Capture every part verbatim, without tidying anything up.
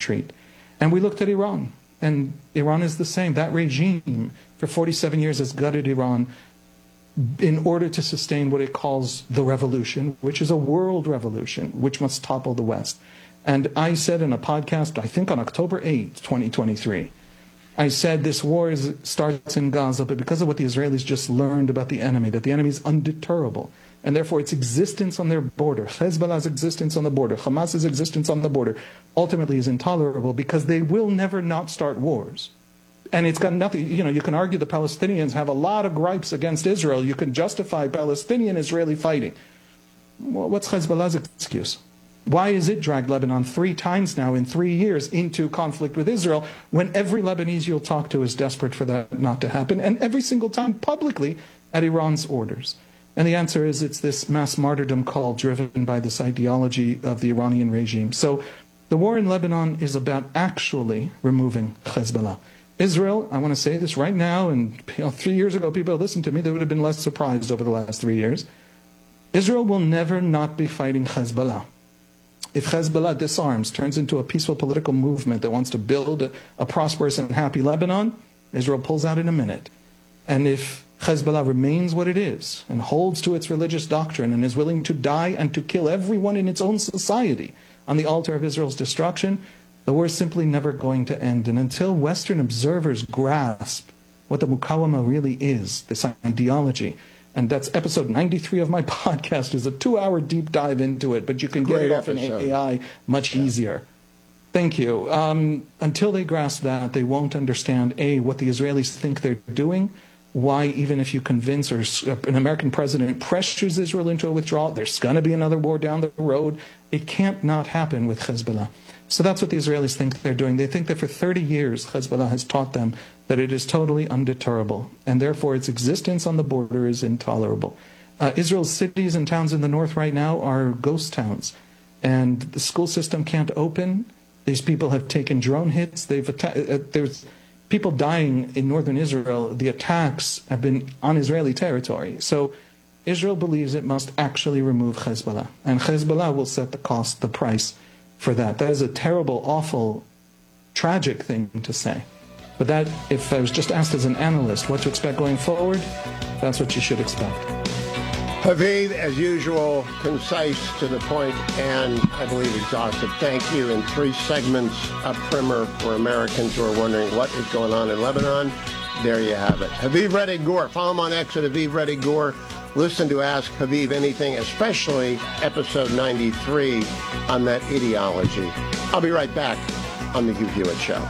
retreat. And we looked at Iran, and Iran is the same. That regime for forty-seven years has gutted Iran in order to sustain what it calls the revolution, which is a world revolution, which must topple the West. And I said in a podcast, I think on October eighth, twenty twenty-three, I said this war is, starts in Gaza, but because of what the Israelis just learned about the enemy, that the enemy is undeterrable, and therefore its existence on their border, Hezbollah's existence on the border, Hamas's existence on the border, ultimately is intolerable because they will never not start wars. And it's got nothing, you know, you can argue the Palestinians have a lot of gripes against Israel. You can justify Palestinian-Israeli fighting. Well, what's Hezbollah's excuse? Why is it dragged Lebanon three times now in three years into conflict with Israel when every Lebanese you'll talk to is desperate for that not to happen, and every single time publicly at Iran's orders? And the answer is it's this mass martyrdom call driven by this ideology of the Iranian regime. So the war in Lebanon is about actually removing Hezbollah. Israel, I want to say this right now, and you know, three years ago people listened to me, they would have been less surprised over the last three years. Israel will never not be fighting Hezbollah. If Hezbollah disarms, turns into a peaceful political movement that wants to build a, a prosperous and happy Lebanon, Israel pulls out in a minute. And if Hezbollah remains what it is and holds to its religious doctrine and is willing to die and to kill everyone in its own society on the altar of Israel's destruction, the war is simply never going to end. And until Western observers grasp what the Mukawama really is, this ideology, and that's episode ninety-three of my podcast, is a two-hour deep dive into it, but you can get it off in A I much easier. Thank you. Um, until they grasp that, they won't understand, A, what the Israelis think they're doing, why even if you convince or an American president pressures Israel into a withdrawal, there's going to be another war down the road. It can't not happen with Hezbollah. So that's what the Israelis think they're doing. They think that for thirty years, Hezbollah has taught them that it is totally undeterrable, and therefore its existence on the border is intolerable. Uh, Israel's cities and towns in the north right now are ghost towns, and the school system can't open. These people have taken drone hits. They've atta- uh, there's people dying in northern Israel. The attacks have been on Israeli territory. So Israel believes it must actually remove Hezbollah, and Hezbollah will set the cost, the price for that. That is a terrible, awful, tragic thing to say. But that, if I was just asked as an analyst what to expect going forward, that's what you should expect. Haviv, as usual, concise, to the point, and I believe exhaustive. Thank you. In three segments, a primer for Americans who are wondering what is going on in Lebanon. There you have it. Haviv Rettig Gur. Follow him on X at Haviv Rettig Gur. Listen to Ask Haviv Anything, especially episode ninety-three on that ideology. I'll be right back on the Hugh Hewitt Show.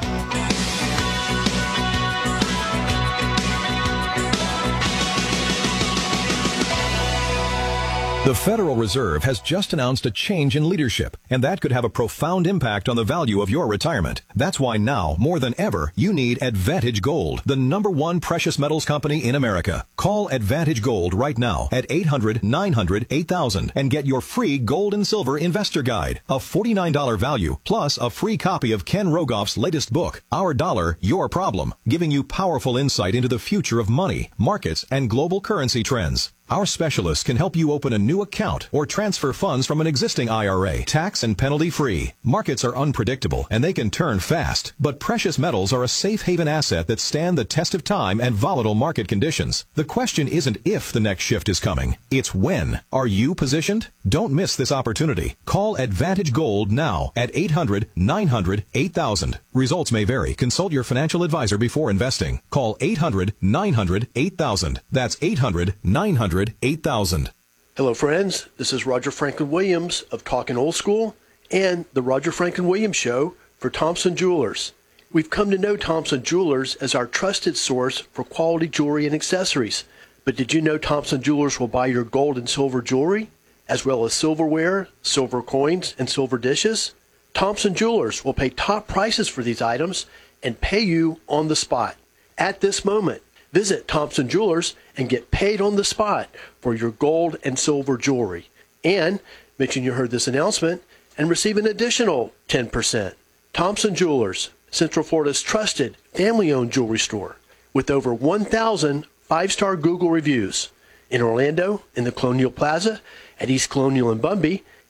The Federal Reserve has just announced a change in leadership, and that could have a profound impact on the value of your retirement. That's why now, more than ever, you need Advantage Gold, the number one precious metals company in America. Call Advantage Gold right now at eight hundred, nine hundred, eight thousand and get your free Gold and Silver Investor Guide, a forty-nine dollars value, plus a free copy of Ken Rogoff's latest book, Our Dollar, Your Problem, giving you powerful insight into the future of money, markets, and global currency trends. Our specialists can help you open a new account or transfer funds from an existing I R A, tax and penalty free. Markets are unpredictable and they can turn fast, but precious metals are a safe haven asset that stand the test of time and volatile market conditions. The question isn't if the next shift is coming, it's when. Are you positioned? Don't miss this opportunity. Call Advantage Gold now at eight hundred, nine hundred, eight thousand. Results may vary. Consult your financial advisor before investing. Call eight hundred, nine hundred, eight thousand. That's eight hundred, nine hundred, eight thousand. Hello, friends. This is Roger Franklin Williams of Talking Old School and the Roger Franklin Williams Show for Thompson Jewelers. We've come to know Thompson Jewelers as our trusted source for quality jewelry and accessories. But did you know Thompson Jewelers will buy your gold and silver jewelry, as well as silverware, silver coins, and silver dishes? Thompson Jewelers will pay top prices for these items and pay you on the spot. At this moment, visit Thompson Jewelers and get paid on the spot for your gold and silver jewelry. And mention you heard this announcement and receive an additional ten percent. Thompson Jewelers, Central Florida's trusted family-owned jewelry store with over one thousand five-star Google reviews. In Orlando, in the Colonial Plaza, at East Colonial and Bumby,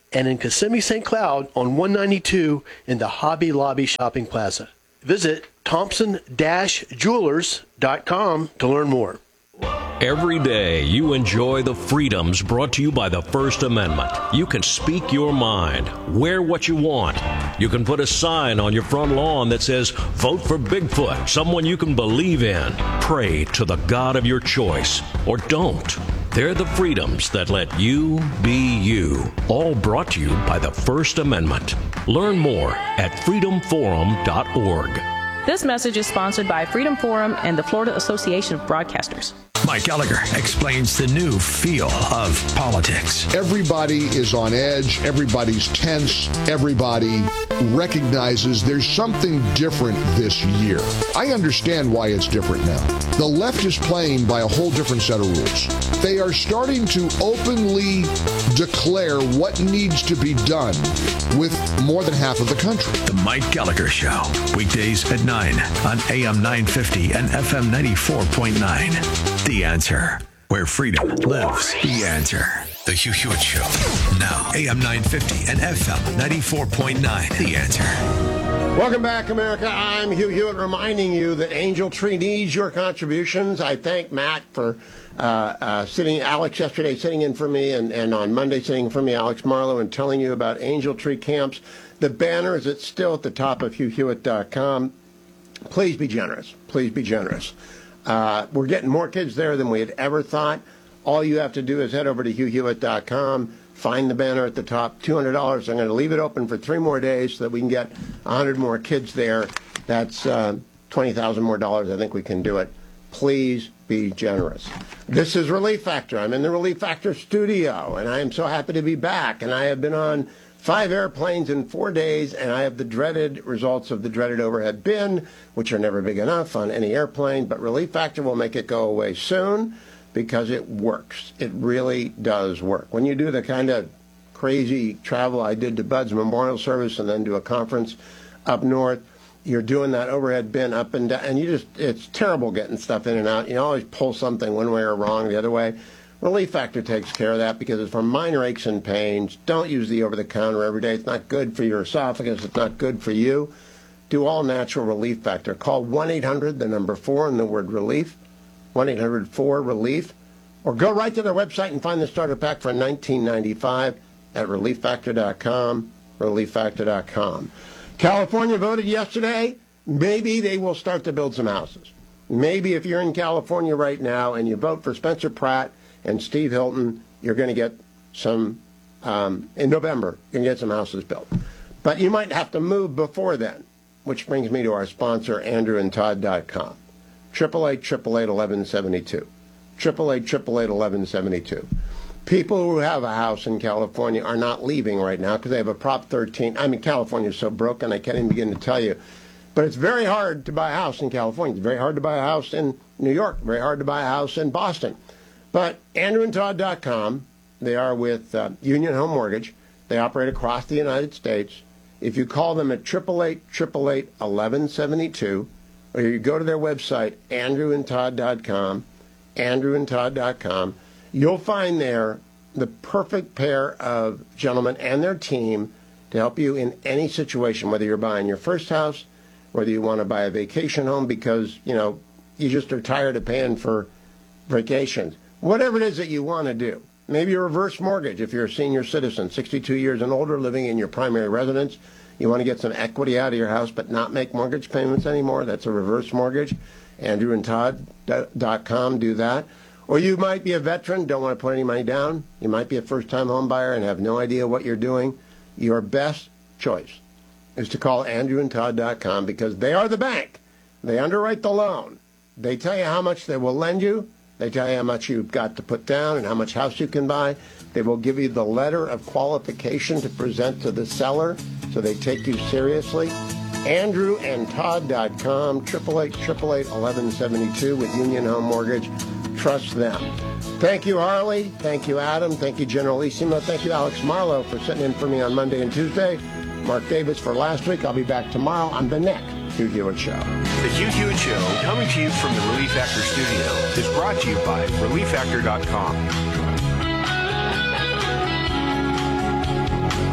and in Kissimmee Saint Cloud on one ninety-two in the Hobby Lobby Shopping Plaza. Visit Thompson Jewelers dot com to learn more. Every day you enjoy the freedoms brought to you by the First Amendment. You can speak your mind, wear what you want. You can put a sign on your front lawn that says, vote for Bigfoot, someone you can believe in. Pray to the God of your choice, or don't. They're the freedoms that let you be you. All brought to you by the First Amendment. Learn more at freedom forum dot org. This message is sponsored by Freedom Forum and the Florida Association of Broadcasters. Mike Gallagher explains the new feel of politics. Everybody is on edge. Everybody's tense. Everybody recognizes there's something different this year. I understand why it's different now. The left is playing by a whole different set of rules. They are starting to openly declare what needs to be done with more than half of the country. The Mike Gallagher Show, weekdays at nine on A M nine fifty and F M ninety-four point nine. The Answer, where freedom lives. The Answer. The Hugh Hewitt Show, now A M nine fifty and F M ninety-four point nine. The Answer. Welcome back, America. I'm Hugh Hewitt, reminding you that Angel Tree needs your contributions. I thank Matt for uh, uh, sitting, Alex yesterday sitting in for me, and, and on Monday sitting for me, Alex Marlowe, and telling you about Angel Tree camps. The banner is it's still at the top of hugh hewitt dot com. Please be generous. Please be generous. Uh, we're getting more kids there than we had ever thought. All you have to do is head over to hugh hewitt dot com, find the banner at the top, two hundred dollars. I'm going to leave it open for three more days so that we can get one hundred more kids there. That's uh, twenty thousand more dollars. I think we can do it. Please be generous. This is Relief Factor. I'm in the Relief Factor studio, and I am so happy to be back. And I have been on five airplanes in four days, and I have the dreaded results of the dreaded overhead bin, which are never big enough on any airplane. But Relief Factor will make it go away soon because it works. It really does work. When you do the kind of crazy travel I did to Bud's memorial service and then to a conference up north, you're doing that overhead bin up and down, and you just, it's terrible getting stuff in and out. You always pull something one way or wrong the other way. Relief Factor takes care of that because it's for minor aches and pains. Don't use the over-the-counter every day. It's not good for your esophagus. It's not good for you. Do all natural Relief Factor. Call one eight hundred, the number four, and the word relief, one eight hundred four relief, or go right to their website and find the starter pack for nineteen ninety-five at relief factor dot com, relief factor dot com. California voted yesterday. Maybe they will start to build some houses. Maybe if you're in California right now and you vote for Spencer Pratt and Steve Hilton, you're going to get some, um, in November, you're going to get some houses built. But you might have to move before then, which brings me to our sponsor, andrew and todd dot com. eight eight eight, eight eight eight, eleven seventy-two. eight eight eight, eight eight eight, eleven seventy-two. People who have a house in California are not leaving right now because they have a Prop thirteen. I mean, California is so broken, I can't even begin to tell you. But it's very hard to buy a house in California. It's very hard to buy a house in New York. Very hard to buy a house in Boston. But andrew and todd dot com, they are with uh, Union Home Mortgage. They operate across the United States. If you call them at eight eight eight, eight eight eight, eleven seventy-two, or you go to their website, andrew and todd dot com, andrew and todd dot com, you'll find there the perfect pair of gentlemen and their team to help you in any situation, whether you're buying your first house, whether you want to buy a vacation home because, you know, you just are tired of paying for vacations. Whatever it is that you want to do. Maybe a reverse mortgage if you're a senior citizen, sixty-two years and older, living in your primary residence. You want to get some equity out of your house but not make mortgage payments anymore. That's a reverse mortgage. andrew and todd dot com do that. Or you might be a veteran, don't want to put any money down. You might be a first-time home buyer and have no idea what you're doing. Your best choice is to call andrew and todd dot com because they are the bank. They underwrite the loan. They tell you how much they will lend you. They tell you how much you've got to put down and how much house you can buy. They will give you the letter of qualification to present to the seller, so they take you seriously. andrew and todd dot com, eight eight eight, eight eight eight, eleven seventy-two with Union Home Mortgage. Trust them. Thank you, Harley. Thank you, Adam. Thank you, Generalissimo. Thank you, Alex Marlowe, for sitting in for me on Monday and Tuesday. Mark Davis for last week. I'll be back tomorrow on the next Hugh Hewitt Show. The Hugh Hewitt Show, coming to you from the Relief Factor studio, is brought to you by relief factor dot com.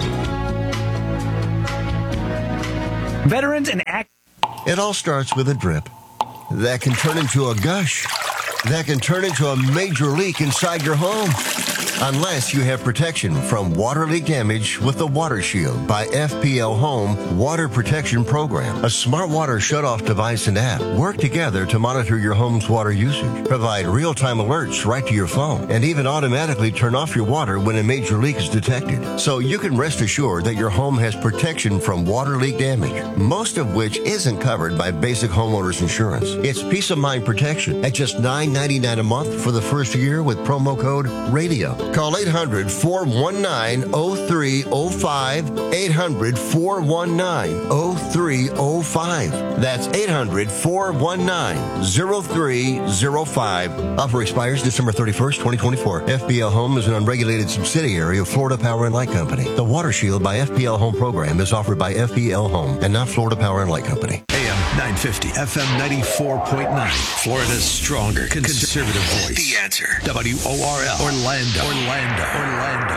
Veterans and act. It all starts with a drip that can turn into a gush, that can turn into a major leak inside your home. Unless you have protection from water leak damage with the Water Shield by F P L Home Water Protection Program. A smart water shutoff device and app work together to monitor your home's water usage, provide real-time alerts right to your phone, and even automatically turn off your water when a major leak is detected. So you can rest assured that your home has protection from water leak damage, most of which isn't covered by basic homeowners insurance. It's peace of mind protection at just nine ninety-nine a month for the first year with promo code RADIO. Call eight hundred, four one nine, oh three oh five, eight hundred, four one nine, oh three oh five. That's eight hundred, four one nine, oh three oh five. Offer expires December thirty-first, twenty twenty-four. F P L Home is an unregulated subsidiary of Florida Power and Light Company. The Water Shield by F P L Home program is offered by F P L Home and not Florida Power and Light Company. A M nine fifty, F M ninety-four point nine. Florida's stronger conservative voice. The Answer. W O R L. Orlando. Orlando. Orlando.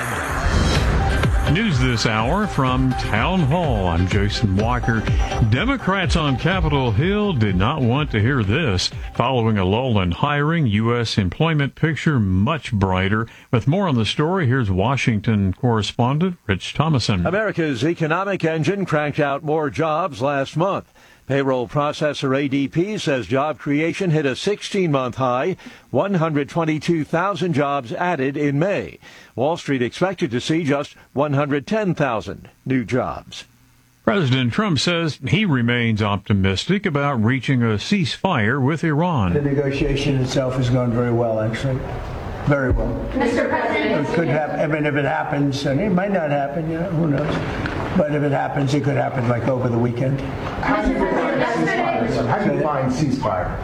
Orlando. News this hour from Town Hall. I'm Jason Walker. Democrats on Capitol Hill did not want to hear this. Following a lull in hiring, U S employment picture much brighter. With more on the story, here's Washington correspondent Rich Thomason. America's economic engine cranked out more jobs last month. Payroll processor A D P says job creation hit a sixteen-month high, one hundred twenty-two thousand jobs added in May. Wall Street expected to see just one hundred ten thousand new jobs. President Trump says he remains optimistic about reaching a ceasefire with Iran. The negotiation itself has gone very well, actually. Very well. Mister President. It could happen. I mean, if it happens, and it might not happen, you know, who knows? But if it happens, it could happen like over the weekend. How do you define ceasefire? How do you define ceasefire?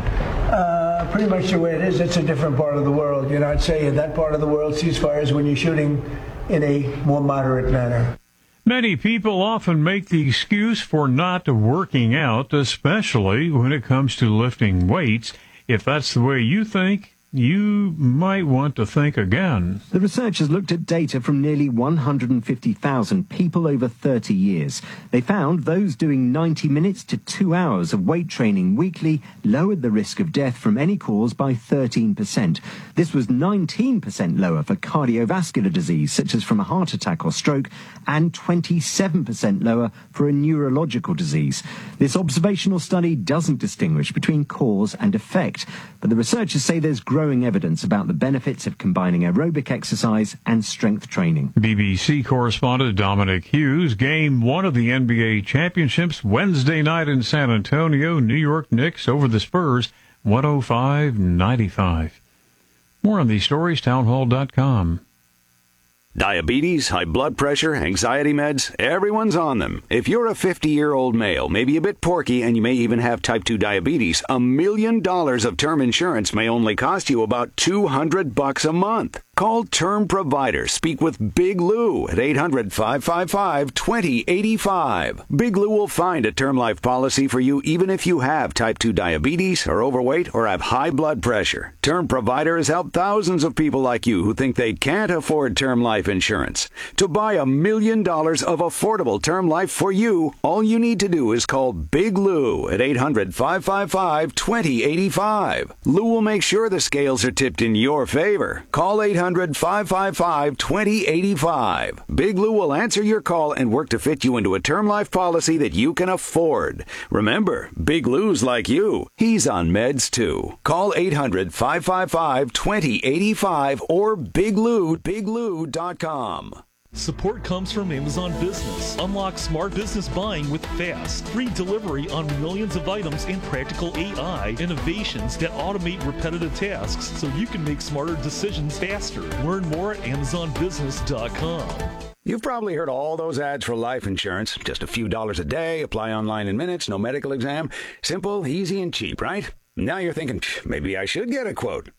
Uh, pretty much the way it is. It's a different part of the world. You know, I'd say in that part of the world, ceasefire is when you're shooting in a more moderate manner. Many people often make the excuse for not working out, especially when it comes to lifting weights. If that's the way you think, you might want to think again. The researchers looked at data from nearly one hundred fifty thousand people over thirty years. They found those doing ninety minutes to two hours of weight training weekly lowered the risk of death from any cause by thirteen percent. This was nineteen percent lower for cardiovascular disease, such as from a heart attack or stroke, and twenty-seven percent lower for a neurological disease. This observational study doesn't distinguish between cause and effect, but the researchers say there's growing evidence about the benefits of combining aerobic exercise and strength training. B B C correspondent Dominic Hughes. Game one of the N B A championships Wednesday night in San Antonio. New York Knicks over the Spurs, one oh five ninety-five. More on these stories, townhall dot com. Diabetes, high blood pressure, anxiety meds, everyone's on them. If you're a fifty-year-old male, maybe a bit porky, and you may even have type two diabetes, a million dollars of term insurance may only cost you about two hundred bucks a month. Call Term Provider. Speak with Big Lou at eight hundred, five five five, two oh eight five. Big Lou will find a term life policy for you even if you have type two diabetes, are overweight, or have high blood pressure. Term Provider has helped thousands of people like you who think they can't afford term life insurance. To buy a million dollars of affordable term life for you, all you need to do is call Big Lou at eight hundred, five five five, two oh eight five. Lou will make sure the scales are tipped in your favor. Call eight hundred, five five five, two oh eight five. Big Lou will answer your call and work to fit you into a term life policy that you can afford. Remember, Big Lou's like you. He's on meds too. Call eight hundred, five five five, two oh eight five or Big Lou, big lou dot com. Support comes from Amazon Business. Unlock smart business buying with fast, free delivery on millions of items and practical A I innovations that automate repetitive tasks so you can make smarter decisions faster. Learn more at amazon business dot com. You've probably heard all those ads for life insurance. Just a few dollars a day, apply online in minutes, no medical exam. Simple, easy, and cheap, right? Now you're thinking, maybe I should get a quote.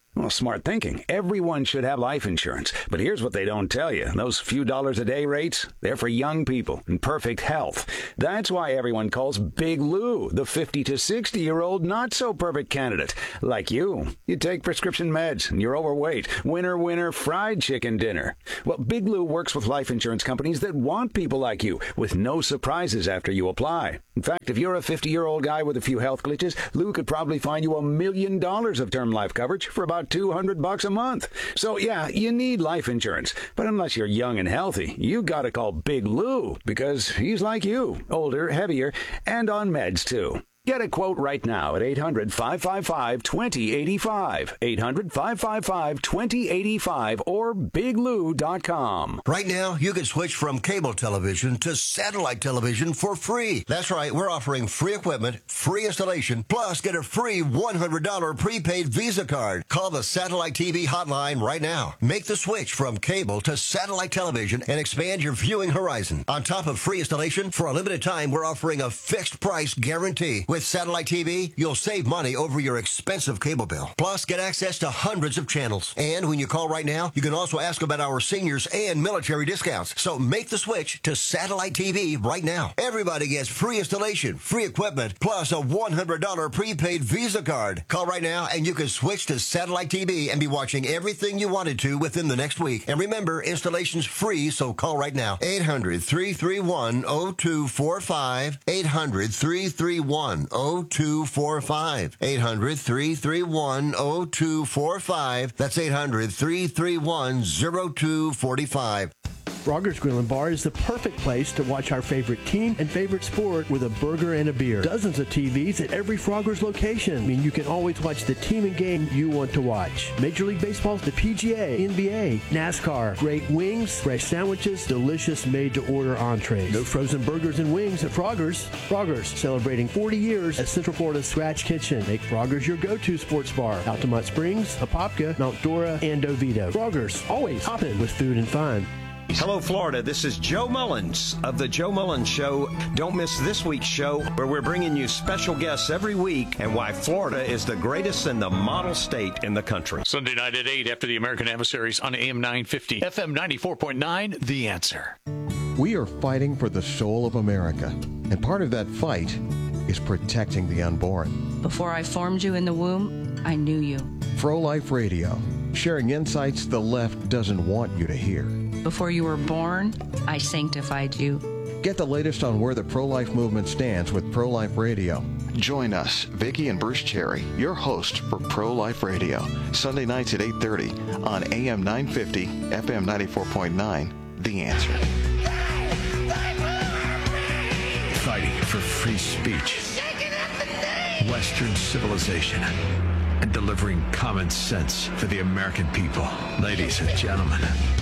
Well, smart thinking. Everyone should have life insurance. But here's what they don't tell you. Those few dollars a day rates, they're for young people in perfect health. That's why everyone calls Big Lou the fifty to sixty-year-old not-so-perfect candidate. Like you. You take prescription meds and you're overweight. Winner, winner, fried chicken dinner. Well, Big Lou works with life insurance companies that want people like you with no surprises after you apply. In fact, if you're a fifty-year-old guy with a few health glitches, Lou could probably find you a million dollars of term life coverage for about two hundred bucks a month. So yeah, you need life insurance. But unless you're young and healthy, you gotta call Big Lou because he's like you, older, heavier, and on meds too. Get a quote right now at eight hundred, five five five, two zero eight five, eight hundred, five five five, two zero eight five, or big lou dot com. Right now, you can switch from cable television to satellite television for free. That's right, we're offering free equipment, free installation, plus get a free one hundred dollars prepaid Visa card. Call the Satellite T V hotline right now. Make the switch from cable to satellite television and expand your viewing horizon. On top of free installation, for a limited time, we're offering a fixed price guarantee. With Satellite T V, you'll save money over your expensive cable bill. Plus, get access to hundreds of channels. And when you call right now, you can also ask about our seniors and military discounts. So make the switch to Satellite T V right now. Everybody gets free installation, free equipment, plus a one hundred dollars prepaid Visa card. Call right now and you can switch to Satellite T V and be watching everything you wanted to within the next week. And remember, installation's free, so call right now. eight hundred, three three one, zero two four five. eight hundred, three three one, zero two four five. eight hundred, three three one, zero two four five. That's eight hundred, three three one, zero two four five. Frogger's Grill and Bar is the perfect place to watch our favorite team and favorite sport with a burger and a beer. Dozens of T Vs at every Frogger's location. I mean, you can always watch the team and game you want to watch. Major League Baseball, the P G A, N B A, NASCAR, great wings, fresh sandwiches, delicious made-to-order entrees. No frozen burgers and wings at Frogger's. Frogger's, celebrating forty years at Central Florida's Scratch Kitchen. Make Frogger's your go-to sports bar. Altamont Springs, Apopka, Mount Dora, and Oviedo. Frogger's, always hopping with food and fun. Hello, Florida. This is Joe Mullins of The Joe Mullins Show. Don't miss this week's show, where we're bringing you special guests every week and why Florida is the greatest and the model state in the country. Sunday night at eight after the American Adversaries on A M nine fifty, F M ninety-four point nine, The Answer. We are fighting for the soul of America, and part of that fight is protecting the unborn. Before I formed you in the womb, I knew you. Pro-Life Radio, sharing insights the left doesn't want you to hear. Before you were born, I sanctified you. Get the latest on where the pro-life movement stands with Pro-Life Radio. Join us, Vicki and Bruce Cherry, your host for Pro-Life Radio, Sunday nights at eight thirty on A M nine fifty, F M ninety-four point nine, The Answer. Fighting for free speech, Western civilization, and delivering common sense for the American people. Ladies and gentlemen,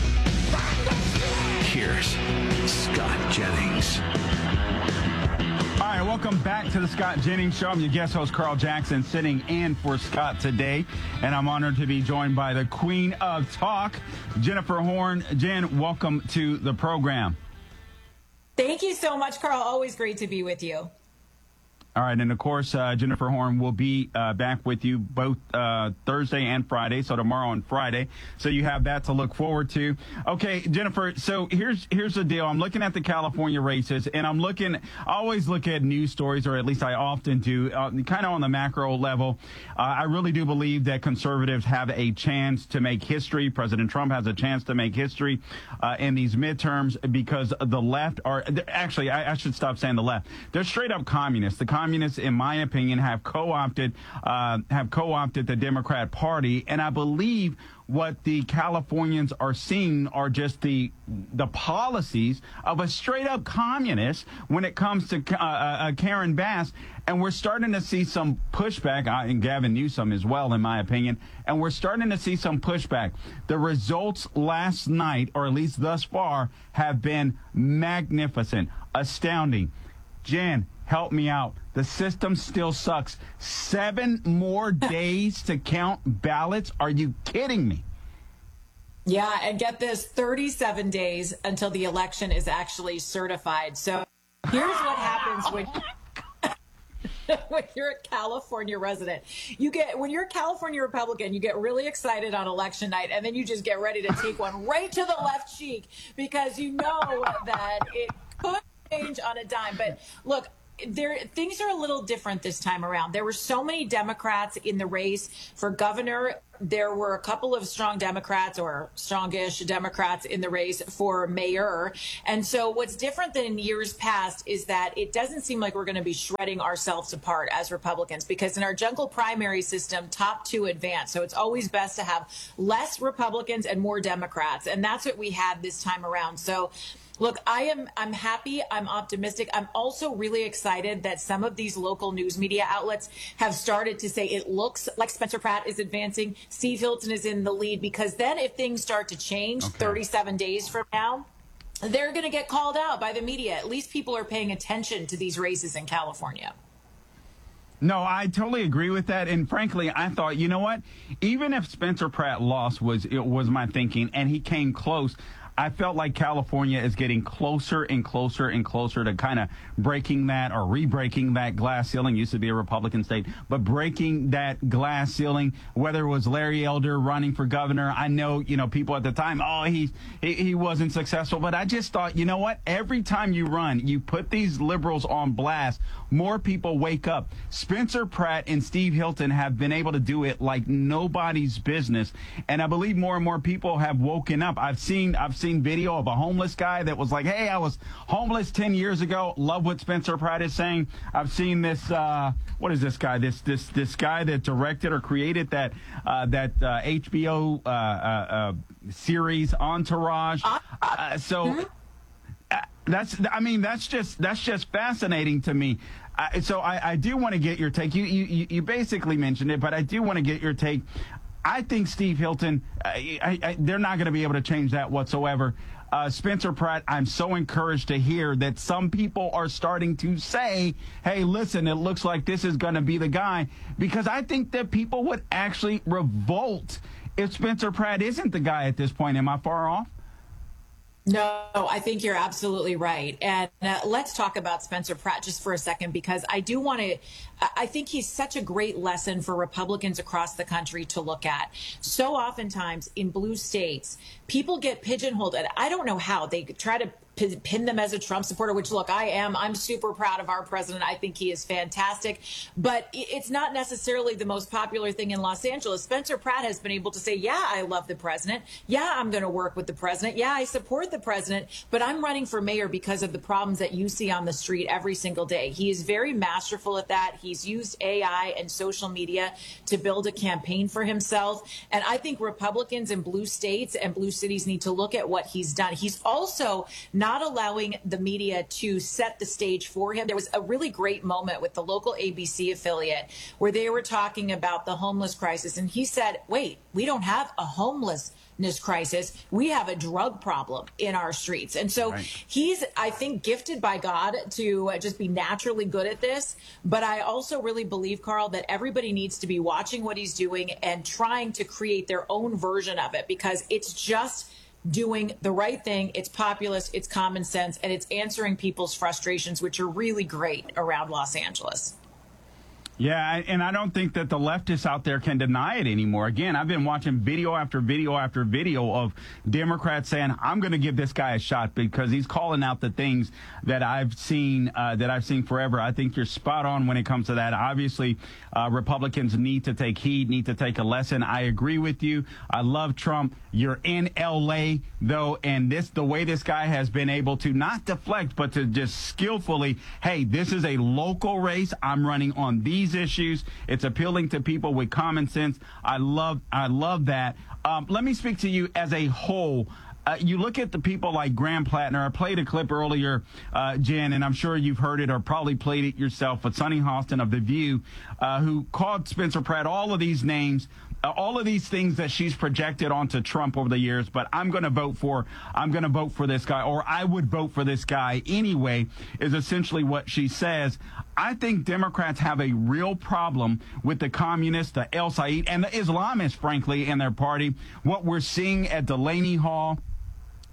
here's Scott Jennings. All right, welcome back to the Scott Jennings Show. I'm your guest host, Carl Jackson, sitting in for Scott today. And I'm honored to be joined by the Queen of Talk, Jennifer Horn. Jen, welcome to the program. Thank you so much, Carl. Always great to be with you. All right, and of course, uh, Jennifer Horn will be uh, back with you both uh, Thursday and Friday, so tomorrow and Friday. So you have that to look forward to. Okay, Jennifer, so here's here's the deal. I'm looking at the California races, and I'm looking, I always look at news stories, or at least I often do, uh, kind of on the macro level. Uh, I really do believe that conservatives have a chance to make history. President Trump has a chance to make history uh, in these midterms because the left are, actually, I, I should stop saying the left. They're straight up communists. The communists Communists, in my opinion, have co-opted uh, have co-opted the Democrat Party, and I believe what the Californians are seeing are just the the policies of a straight-up communist when it comes to uh, uh, Karen Bass, and we're starting to see some pushback, uh, and Gavin Newsom as well, in my opinion, and we're starting to see some pushback. The results last night, or at least thus far, have been magnificent, astounding. Jen, help me out. The system still sucks. Seven more days to count ballots? Are you kidding me? Yeah, and get this, thirty-seven days until the election is actually certified. So here's what happens when when you're a California resident. You get when you're a California Republican, you get really excited on election night, and then you just get ready to take one right to the left cheek because you know that it could change on a dime. But look, there things are a little different this time around. There were so many Democrats in the race for governor. There were a couple of strong Democrats or strongish Democrats in the race for mayor. And so what's different than in years past is that it doesn't seem like we're going to be shredding ourselves apart as Republicans, because in our jungle primary system, top two advance. So it's always best to have less Republicans and more Democrats. And that's what we had this time around. So look, I am I'm happy. I'm optimistic. I'm also really excited that some of these local news media outlets have started to say it looks like Spencer Pratt is advancing, Steve Hilton is in the lead, because then if things start to change okay. thirty-seven days from now, they're going to get called out by the media. At least people are paying attention to these races in California. No, I totally agree with that. And frankly, I thought, you know what? Even if Spencer Pratt lost, was it was my thinking, and he came close, I felt like California is getting closer and closer and closer to kind of breaking that or re-breaking that glass ceiling. Used to be a Republican state, but breaking that glass ceiling, whether it was Larry Elder running for governor. I know, you know, people at the time, oh, he, he, he wasn't successful. But I just thought, you know what? Every time you run, you put these liberals on blast, more people wake up. Spencer Pratt and Steve Hilton have been able to do it like nobody's business. And I believe more and more people have woken up. I've seen, I've seen video of a homeless guy that was like, hey, I was homeless ten years ago. Love what Spencer Pratt is saying. I've seen this, uh, what is this guy? This this this guy that directed or created that uh, that uh, H B O uh, uh, uh, series Entourage. Uh, so uh, that's, I mean, that's just that's just fascinating to me. Uh, so I, I do want to get your take. You, you you basically mentioned it, but I do want to get your take. I think Steve Hilton, uh, I, I, they're not going to be able to change that whatsoever. Uh, Spencer Pratt, I'm so encouraged to hear that some people are starting to say, hey, listen, it looks like this is going to be the guy, because I think that people would actually revolt if Spencer Pratt isn't the guy at this point. Am I far off? No, I think you're absolutely right. And uh, let's talk about Spencer Pratt just for a second, because I do want to, I think he's such a great lesson for Republicans across the country to look at. So oftentimes in blue states, people get pigeonholed, and I don't know how they try to pin them as a Trump supporter, which, look, I am. I'm super proud of our president. I think he is fantastic. But it's not necessarily the most popular thing in Los Angeles. Spencer Pratt has been able to say, yeah, I love the president. Yeah, I'm going to work with the president. Yeah, I support the president. But I'm running for mayor because of the problems that you see on the street every single day. He is very masterful at that. He's used A I and social media to build a campaign for himself. And I think Republicans in blue states and blue cities need to look at what he's done. He's also not not allowing the media to set the stage for him. There was a really great moment with the local A B C affiliate where they were talking about the homeless crisis. And he said, wait, we don't have a homelessness crisis. We have a drug problem in our streets. And so right. he's, I think, gifted by God to just be naturally good at this. But I also really believe, Carl, that everybody needs to be watching what he's doing and trying to create their own version of it, because it's just doing the right thing. It's populist, it's common sense, and it's answering people's frustrations, which are really great around Los Angeles. Yeah, and I don't think that the leftists out there can deny it anymore. Again, I've been watching video after video after video of Democrats saying, I'm going to give this guy a shot because he's calling out the things that I've seen, uh, that I've seen forever. I think you're spot on when it comes to that. Obviously, uh, Republicans need to take heed, need to take a lesson. I agree with you. I love Trump. You're in L A, though, and this, the way this guy has been able to not deflect, but to just skillfully, hey, this is a local race. I'm running on these issues. It's appealing to people with common sense. I love, I love that. Um, let me speak to you as a whole. Uh, you look at the people like Graham Plattner. I played a clip earlier, uh, Jen, and I'm sure you've heard it or probably played it yourself, but Sunny Hostin of The View, uh, who called Spencer Pratt all of these names, uh, all of these things that she's projected onto Trump over the years, but I'm going to vote for, I'm going to vote for this guy, or I would vote for this guy anyway, is essentially what she says. I think Democrats have a real problem with the communists, the El Said, and the Islamists, frankly, in their party. What we're seeing at Delaney Hall,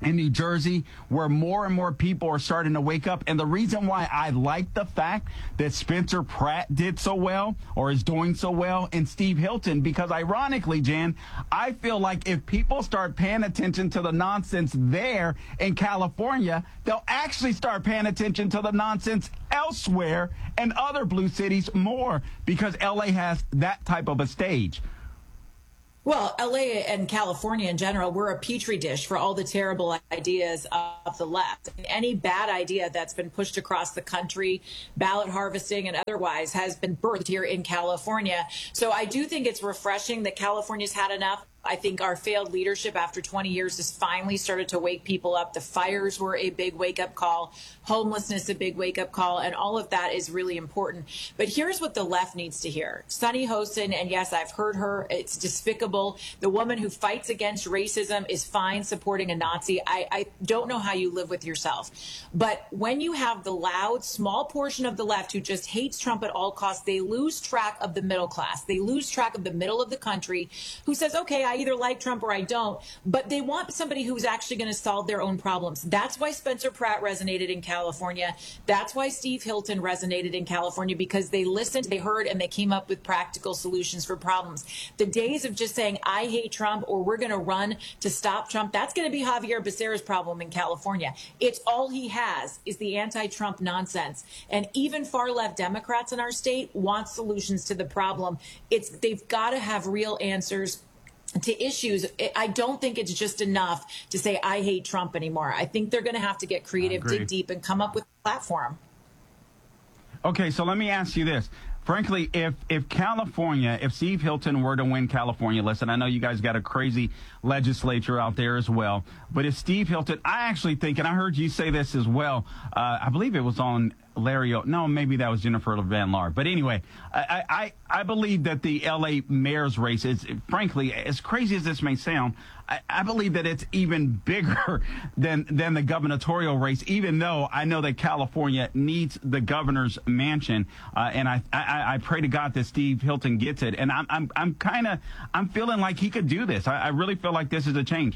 in New Jersey, where more and more people are starting to wake up. And the reason why I like the fact that Spencer Pratt did so well or is doing so well and Steve Hilton, because ironically, Jan, I feel like if people start paying attention to the nonsense there in California, they'll actually start paying attention to the nonsense elsewhere in other blue cities more, because L A has that type of a stage. Well, L A and California in general, we're a petri dish for all the terrible ideas of the left. Any bad idea that's been pushed across the country, ballot harvesting and otherwise, has been birthed here in California. So I do think it's refreshing that California's had enough. I think our failed leadership after twenty years has finally started to wake people up. The fires were a big wake-up call, homelessness a big wake-up call, and all of that is really important. But here's what the left needs to hear. Sunny Hostin, and yes, I've heard her, it's despicable. The woman who fights against racism is fine supporting a Nazi. I, I don't know how you live with yourself. But when you have the loud, small portion of the left who just hates Trump at all costs, they lose track of the middle class. They lose track of the middle of the country who says, okay, I I either like Trump or I don't, but they want somebody who's actually going to solve their own problems. That's why Spencer Pratt resonated in California. That's why Steve Hilton resonated in California, because they listened, they heard, and they came up with practical solutions for problems. The days of just saying, I hate Trump, or we're going to run to stop Trump, that's going to be Javier Becerra's problem in California. It's all he has is the anti-Trump nonsense. And even far-left Democrats in our state want solutions to the problem. It's they've got to have real answers to issues. I don't think it's just enough to say, I hate Trump anymore. I think they're going to have to get creative, dig deep, and come up with a platform. Okay, so let me ask you this. Frankly, if if California, if Steve Hilton were to win California, listen, I know you guys got a crazy legislature out there as well, but if Steve Hilton, I actually think, and I heard you say this as well, uh, I believe it was on Larry, o- no, maybe that was Jennifer Van Laar. But anyway, I, I, I believe that the L A mayor's race is, frankly, as crazy as this may sound, I, I believe that it's even bigger than than the gubernatorial race, even though I know that California needs the governor's mansion. Uh, and I, I, I pray to God that Steve Hilton gets it. And I'm I'm, I'm kind of I'm feeling like he could do this. I, I really feel like this is a change.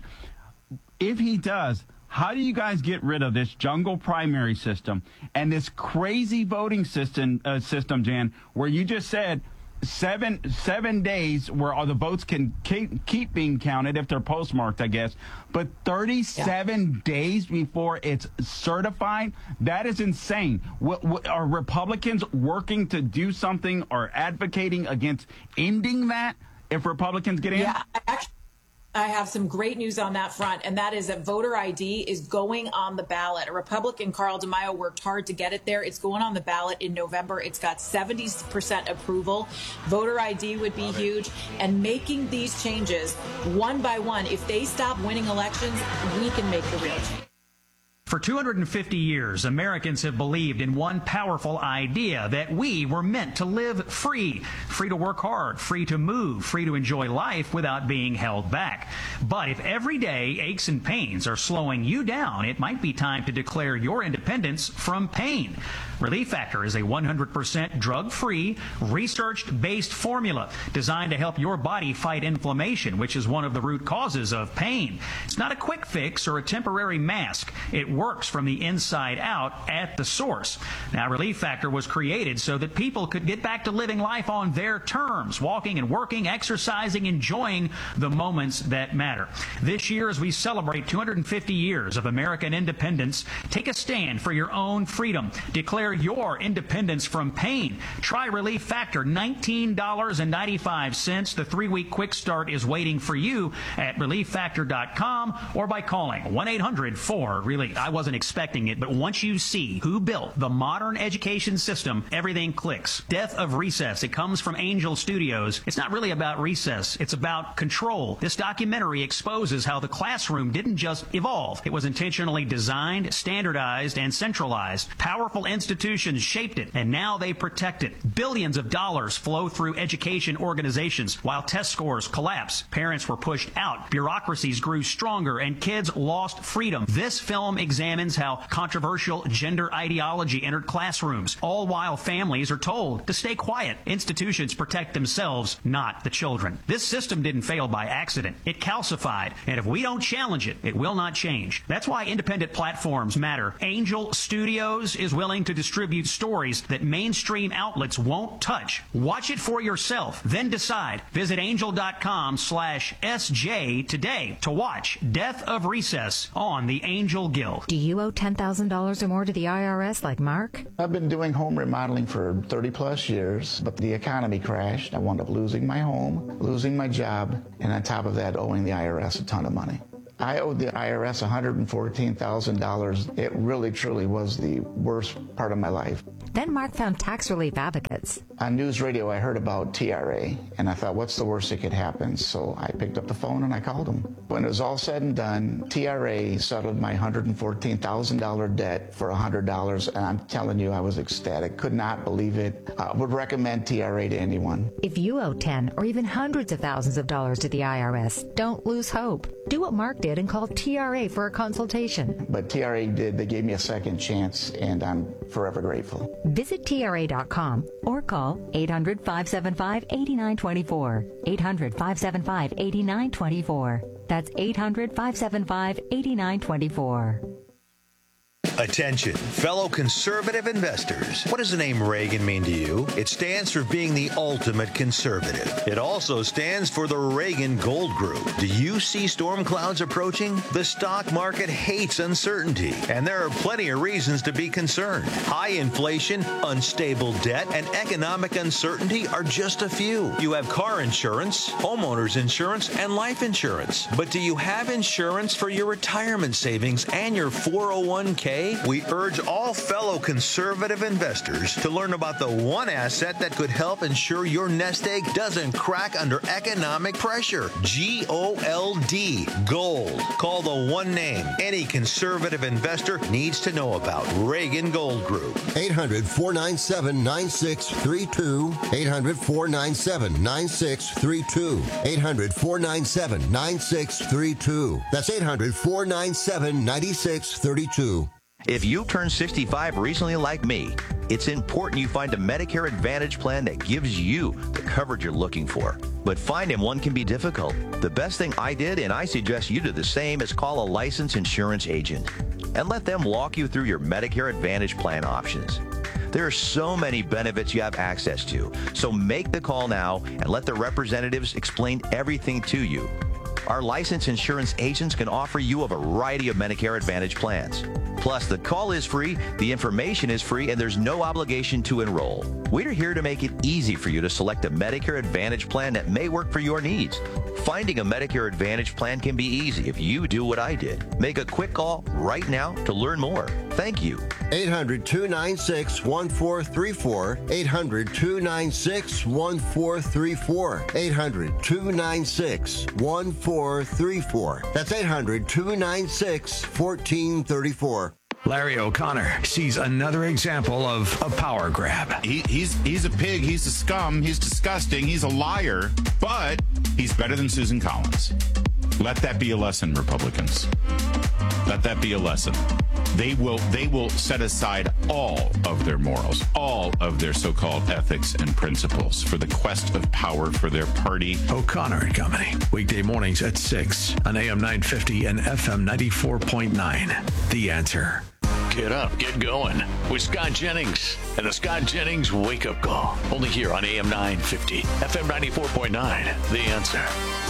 If he does, how do you guys get rid of this jungle primary system and this crazy voting system, uh, system, Jan, where you just said seven seven days where all the votes can keep, keep being counted if they're postmarked, I guess, but thirty-seven yeah. days before it's certified? That is insane. What, what, are Republicans working to do something or advocating against ending that if Republicans get in? Yeah, actually. I have some great news on that front, and that is that voter I D is going on the ballot. A Republican, Carl DeMaio, worked hard to get it there. It's going on the ballot in November. It's got seventy percent approval. Voter I D would be huge. And making these changes one by one, if they stop winning elections, we can make the real change. For two hundred fifty years, Americans have believed in one powerful idea, that we were meant to live free, free to work hard, free to move, free to enjoy life without being held back. But if everyday aches and pains are slowing you down, it might be time to declare your independence from pain. Relief Factor is a one hundred percent drug-free, research-based formula designed to help your body fight inflammation, which is one of the root causes of pain. It's not a quick fix or a temporary mask. It works from the inside out at the source. Now, Relief Factor was created so that people could get back to living life on their terms, walking and working, exercising, enjoying the moments that matter. This year, as we celebrate two hundred fifty years of American independence, take a stand for your own freedom. Declare your independence from pain. Try Relief Factor, nineteen dollars and ninety-five cents. The three-week quick start is waiting for you at relief factor dot com or by calling one eight hundred four relief. I wasn't expecting it, but once you see who built the modern education system, everything clicks. Death of Recess. It comes from Angel Studios. It's not really about recess. It's about control. This documentary exposes how the classroom didn't just evolve. It was intentionally designed, standardized, and centralized. Powerful institutions shaped it, and now they protect it. Billions of dollars flow through education organizations while test scores collapse. Parents were pushed out. Bureaucracies grew stronger, and kids lost freedom. This film exists examines how controversial gender ideology entered classrooms, all while families are told to stay quiet. Institutions protect themselves, not the children. This system didn't fail by accident. It calcified, and if we don't challenge it, it will not change. That's why independent platforms matter. Angel Studios is willing to distribute stories that mainstream outlets won't touch. Watch it for yourself, then decide. Visit angel.com slash SJ today to watch Death of Recess on the Angel Guild. Do you owe ten thousand dollars or more to the I R S like Mark? I've been doing home remodeling for thirty plus years, but the economy crashed. I wound up losing my home, losing my job, and on top of that, owing the I R S a ton of money. I owed the I R S one hundred fourteen thousand dollars. It really, truly was the worst part of my life. Then Mark found tax relief advocates. On news radio, I heard about T R A, and I thought, what's the worst that could happen? So I picked up the phone and I called them. When it was all said and done, T R A settled my one hundred fourteen thousand dollars debt for one hundred dollars, and I'm telling you, I was ecstatic. Could not believe it. I would recommend T R A to anyone. If you owe ten or even hundreds of thousands of dollars to the I R S, don't lose hope. Do what Mark did and call T R A for a consultation. But T R A did. They gave me a second chance, and I'm forever grateful. Visit T R A dot com or call eight hundred, five seven five, eight nine two four. eight hundred, five seven five, eight nine two four. That's eight hundred, five seven five, eight nine two four. Attention, fellow conservative investors. What does the name Reagan mean to you? It stands for being the ultimate conservative. It also stands for the Reagan Gold Group. Do you see storm clouds approaching? The stock market hates uncertainty, and there are plenty of reasons to be concerned. High inflation, unstable debt, and economic uncertainty are just a few. You have car insurance, homeowners insurance, and life insurance. But do you have insurance for your retirement savings and your four oh one k? We urge all fellow conservative investors to learn about the one asset that could help ensure your nest egg doesn't crack under economic pressure. G O L D, gold. Call the one name any conservative investor needs to know about. Reagan Gold Group. eight hundred, four nine seven, nine six three two. eight hundred, four nine seven, nine six three two. eight hundred, four nine seven, nine six three two. That's eight hundred, four nine seven, nine six three two. If you turned sixty-five recently like me, it's important you find a Medicare Advantage plan that gives you the coverage you're looking for. But finding one can be difficult. The best thing I did, and I suggest you do the same, is call a licensed insurance agent and let them walk you through your Medicare Advantage plan options. There are so many benefits you have access to, so make the call now and let the representatives explain everything to you. Our licensed insurance agents can offer you a variety of Medicare Advantage plans. Plus, the call is free, the information is free, and there's no obligation to enroll. We're here to make it easy for you to select a Medicare Advantage plan that may work for your needs. Finding a Medicare Advantage plan can be easy if you do what I did. Make a quick call right now to learn more. Thank you. eight hundred, two nine six, one four three four. eight hundred, two nine six, one four three four. eight hundred, two nine six, one four three four. That's eight hundred, two nine six, one four three four. Larry O'Connor sees another example of a power grab. He, he's he's a pig. He's a scum. He's disgusting. He's a liar. But he's better than Susan Collins. Let that be a lesson, Republicans. Let that be a lesson. They will they will set aside all of their morals, all of their so-called ethics and principles for the quest of power for their party. O'Connor and Company, weekday mornings at six on A M nine fifty and F M ninety-four point nine. The Answer. Get up, get going with Scott Jennings and the Scott Jennings Wake Up Call. Only here on A M nine fifty, F M ninety-four point nine. The Answer.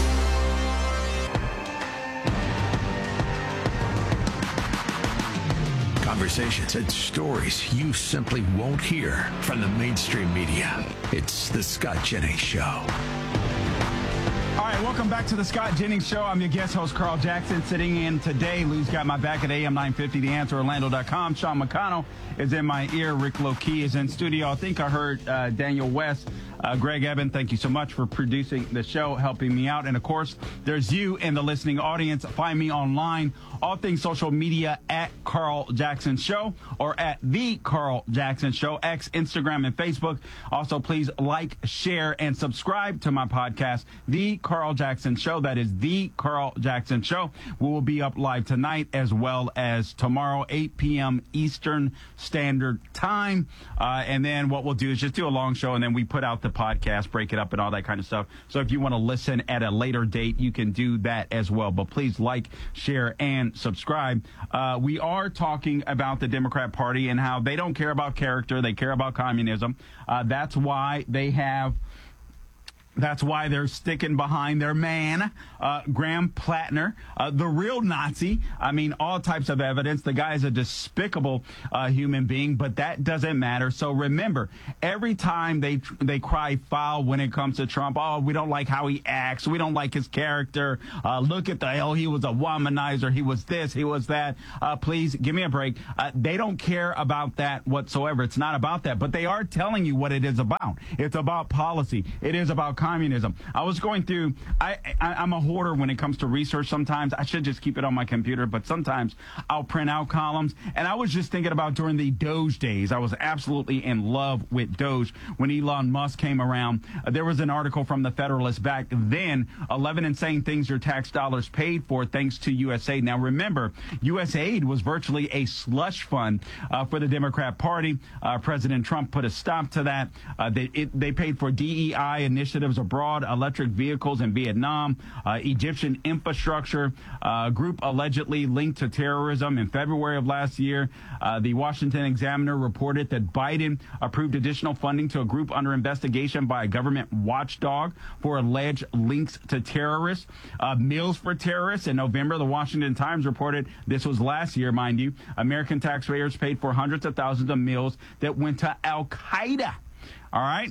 Conversations and stories you simply won't hear from the mainstream media. It's the Scott Jennings Show. All right, welcome back to the Scott Jennings Show. I'm your guest host, Carl Jackson, sitting in today. Lou's got my back at A M nine fifty, The Answer, Orlando dot com. Sean McConnell is in my ear. Rick Lokey is in studio. I think I heard uh, Daniel West Uh, Greg Eben, thank you so much for producing the show, helping me out. And, of course, there's you in the listening audience. Find me online, all things social media, at Carl Jackson Show or at The Carl Jackson Show, X, Instagram, and Facebook. Also, please like, share, and subscribe to my podcast, The Carl Jackson Show. That is The Carl Jackson Show. We will be up live tonight as well as tomorrow, eight p.m. Eastern Standard Time. Uh, and then what we'll do is just do a long show, and then we put out the podcast, break it up, and all that kind of stuff. So if you want to listen at a later date, you can do that as well. But please like, share, and subscribe. Uh, we are talking about the Democrat Party and how they don't care about character. They care about communism. Uh, that's why they have... That's why they're sticking behind their man, uh, Graham Plattner, uh, the real Nazi. I mean, all types of evidence. The guy is a despicable uh, human being, but that doesn't matter. So remember, every time they they cry foul when it comes to Trump, oh, we don't like how he acts. We don't like his character. Uh, look at the hell. He was a womanizer. He was this. He was that. Uh, please give me a break. Uh, they don't care about that whatsoever. It's not about that. But they are telling you what it is about. It's about policy. It is about communism. I was going through, I, I, I'm a hoarder when it comes to research sometimes. I should just keep it on my computer, but sometimes I'll print out columns. And I was just thinking about during the Doge days. I was absolutely in love with Doge when Elon Musk came around. Uh, there was an article from the Federalist back then, eleven insane things your tax dollars paid for thanks to U S A I D. Now remember, U S A I D was virtually a slush fund uh, for the Democrat Party. Uh, President Trump put a stop to that. Uh, they, it, they paid for D E I initiatives abroad, electric vehicles in Vietnam, uh, Egyptian infrastructure, uh, group allegedly linked to terrorism. In February of last year, uh, the Washington Examiner reported that Biden approved additional funding to a group under investigation by a government watchdog for alleged links to terrorists. Uh, meals for terrorists. In November, the Washington Times reported, this was last year, mind you, American taxpayers paid for hundreds of thousands of meals that went to Al-Qaeda. All right?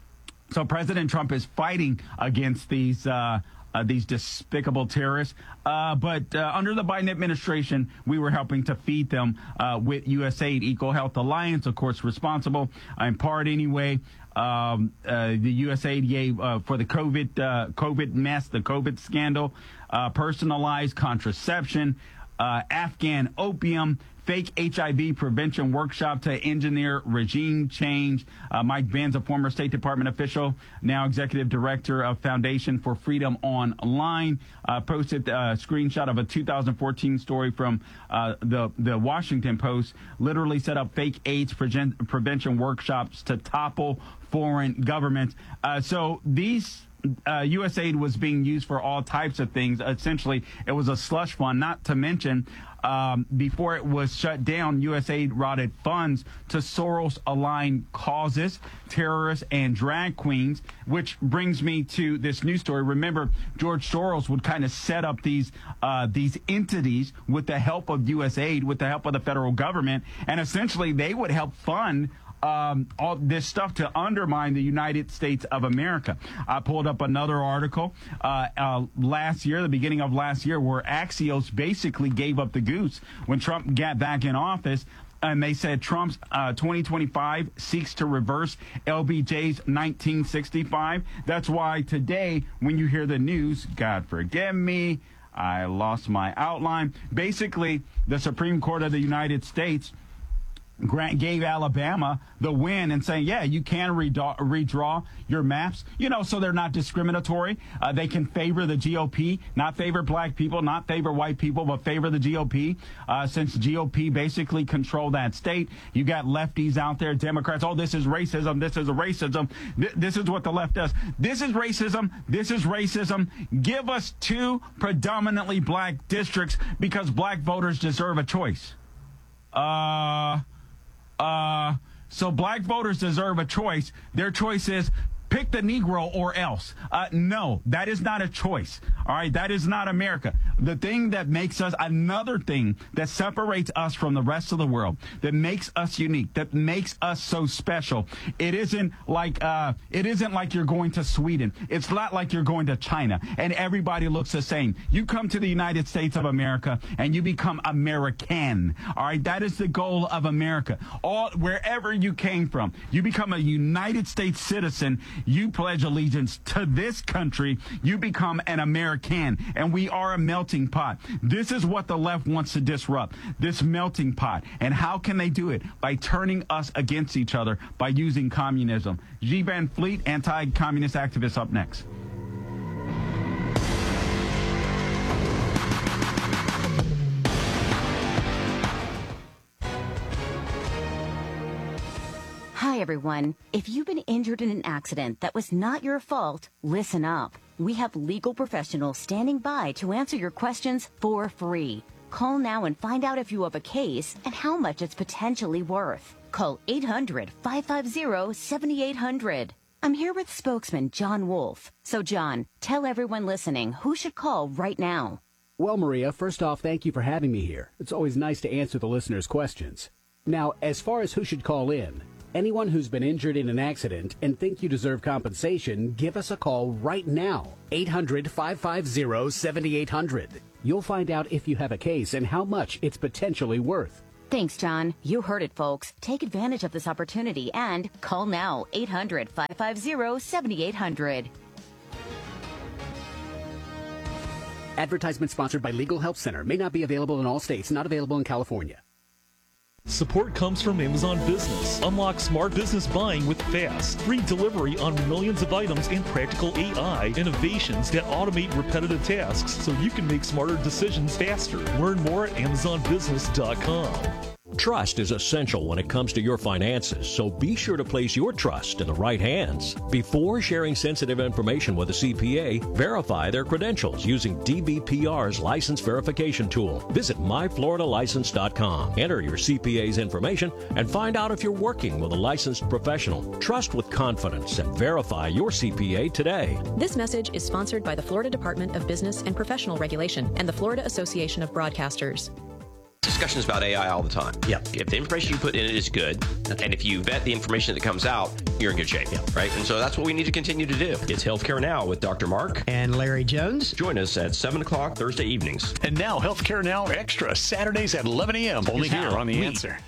So President Trump is fighting against these uh, uh, these despicable terrorists. Uh, but uh, under the Biden administration, we were helping to feed them uh, with U S A I D. Eco Health Alliance, of course, responsible, in part anyway. Um, uh, the U S A I D gave uh, for the COVID uh, COVID mess, the COVID scandal, uh, personalized contraception, uh, Afghan opium, fake H I V prevention workshop to engineer regime change. Uh, Mike Benz, a former State Department official, now executive director of Foundation for Freedom Online, uh, posted a screenshot of a two thousand fourteen story from uh, the, the Washington Post, literally set up fake AIDS pre- prevention workshops to topple foreign governments. Uh, so these Uh, U S A I D was being used for all types of things. Essentially, it was a slush fund, not to mention um, before it was shut down, U S A I D routed funds to Soros-aligned causes, terrorists, and drag queens, which brings me to this news story. Remember, George Soros would kind of set up these uh, these entities with the help of U S A I D, with the help of the federal government, and essentially they would help fund Um, all this stuff to undermine the United States of America. I pulled up another article uh, uh, last year, the beginning of last year, where Axios basically gave up the goose when Trump got back in office. And they said Trump's uh, twenty twenty-five seeks to reverse L B J's nineteen sixty-five. That's why today, when you hear the news, God forgive me, I lost my outline. Basically, the Supreme Court of the United States Grant gave Alabama the win and saying, yeah, you can redraw, redraw your maps, you know, so they're not discriminatory. Uh, they can favor the G O P, not favor black people, not favor white people, but favor the G O P. Uh, since G O P basically control that state, you got lefties out there, Democrats. Oh, this is racism. This is a racism. Th- this is what the left does. This is racism. This is racism. Give us two predominantly black districts because black voters deserve a choice. Uh... Uh, so black voters deserve a choice. Their choice is pick the Negro or else. Uh, no, that is not a choice. All right. That is not America. The thing that makes us, another thing that separates us from the rest of the world, that makes us unique, that makes us so special. It isn't like, uh, it isn't like you're going to Sweden. It's not like you're going to China and everybody looks the same. You come to the United States of America and you become American. All right. That is the goal of America. All, wherever you came from, you become a United States citizen You pledge allegiance to this country, you become an American, and we are a melting pot. This is what the left wants to disrupt, this melting pot. And how can they do it? By turning us against each other, by using communism. G. Van Fleet, anti-communist activist, up next. Hi, everyone. If you've been injured in an accident that was not your fault, listen up. We have legal professionals standing by to answer your questions for free. Call now and find out if you have a case and how much it's potentially worth. Call eight hundred, five five zero, seven eight zero zero. I'm here with spokesman John Wolf. So, John, tell everyone listening who should call right now. Well, Maria, first off, thank you for having me here. It's always nice to answer the listeners' questions. Now, as far as who should call in, anyone who's been injured in an accident and think you deserve compensation, give us a call right now. eight hundred, five five zero, seven eight zero zero. You'll find out if you have a case and how much it's potentially worth. Thanks, John. You heard it, folks. Take advantage of this opportunity and call now. eight hundred, five five zero, seven eight zero zero. Advertisement sponsored by Legal Help Center. May not be available in all states. Not available in California. Support comes from Amazon Business. Unlock smart business buying with fast, free delivery on millions of items and practical A I innovations that automate repetitive tasks so you can make smarter decisions faster. Learn more at amazon business dot com. Trust is essential when it comes to your finances, so be sure to place your trust in the right hands. Before sharing sensitive information with a C P A, verify their credentials using D B P R's license verification tool. Visit my florida license dot com. Enter your C P A's information and find out if you're working with a licensed professional. Trust with confidence and verify your C P A today. This message is sponsored by the Florida Department of Business and Professional Regulation and the Florida Association of Broadcasters. Discussions about A I all the time. Yeah. If the information you put in it is good, and if you vet the information that comes out, you're in good shape. Yeah. Right? And so that's what we need to continue to do. It's Healthcare Now with Doctor Mark and Larry Jones. Join us at seven o'clock Thursday evenings. And now Healthcare Now Extra, Saturdays at eleven a.m. Only here on The Answer.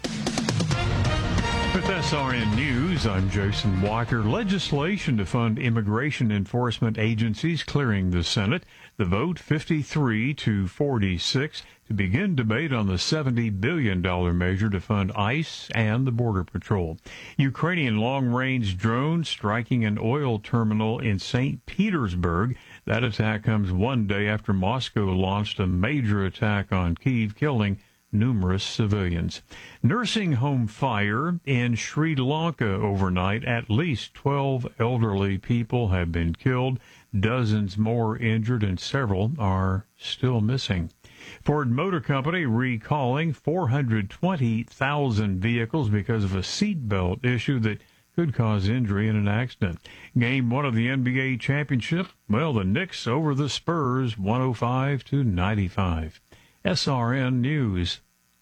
With S R N News, I'm Jason Walker. Legislation to fund immigration enforcement agencies clearing the Senate. The vote fifty-three to forty-six to begin debate on the seventy billion dollars measure to fund ICE and the Border Patrol. Ukrainian long-range drone striking an oil terminal in Saint Petersburg. That attack comes one day after Moscow launched a major attack on Kyiv, killing numerous civilians. Nursing home fire in Sri Lanka overnight. At least twelve elderly people have been killed, dozens more injured, and several are still missing. Ford Motor Company recalling four hundred twenty thousand vehicles because of a seatbelt issue that could cause injury in an accident. Game one of the N B A championship, well, the Knicks over the Spurs, one oh five to ninety-five. S R N News.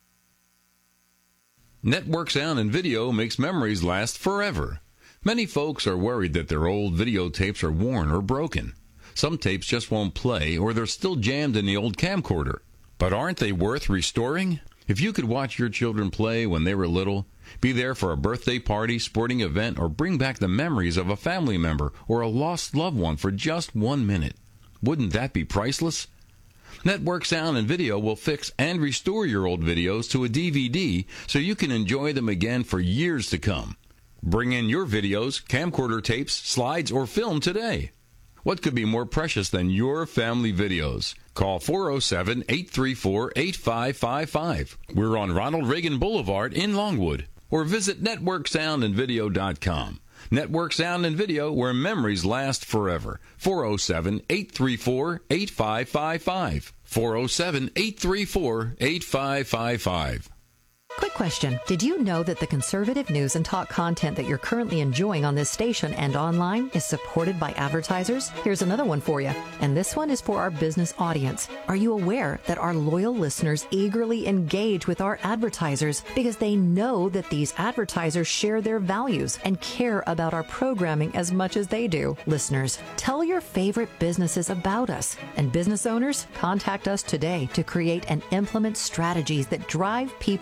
Network Sound and Video makes memories last forever. Many folks are worried that their old videotapes are worn or broken. Some tapes just won't play, or they're still jammed in the old camcorder. But aren't they worth restoring? If you could watch your children play when they were little, be there for a birthday party, sporting event, or bring back the memories of a family member or a lost loved one for just one minute, wouldn't that be priceless? Network Sound and Video will fix and restore your old videos to a D V D so you can enjoy them again for years to come. Bring in your videos, camcorder tapes, slides, or film today. What could be more precious than your family videos? Call four oh seven, eight three four, eight five five five. We're on Ronald Reagan Boulevard in Longwood. Or visit network sound and video dot com. Network Sound and Video, where memories last forever. four oh seven, eight three four, eight five five five. four oh seven, eight three four, eight five five five. Quick question. Did you know that the conservative news and talk content that you're currently enjoying on this station and online is supported by advertisers? Here's another one for you, and this one is for our business audience. Are you aware that our loyal listeners eagerly engage with our advertisers because they know that these advertisers share their values and care about our programming as much as they do? Listeners, tell your favorite businesses about us, and business owners, contact us today to create and implement strategies that drive people to connect